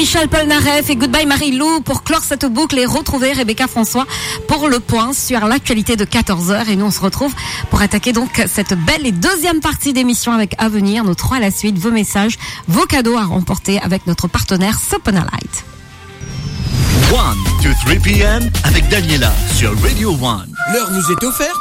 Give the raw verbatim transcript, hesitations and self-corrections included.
Michel Polnareff et Goodbye Marie-Lou pour clore cette boucle et retrouver Rebecca François pour le point sur l'actualité de quatorze heures. Et nous, on se retrouve pour attaquer donc cette belle et deuxième partie d'émission avec à venir, nos trois à la suite, vos messages, vos cadeaux à remporter avec notre partenaire Sopona Light. one to three p.m. avec Daniela sur Radio One. L'heure nous est offerte